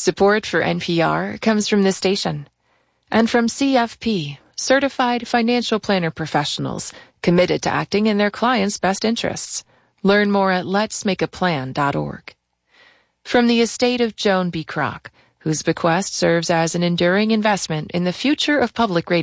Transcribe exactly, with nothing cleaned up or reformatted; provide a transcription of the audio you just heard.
Support for N P R comes from this station and from C F P, Certified Financial Planner Professionals, committed to acting in their clients' best interests. Learn more at lets make a plan dot org. From the estate of Joan B. Kroc, whose bequest serves as an enduring investment in the future of public radio.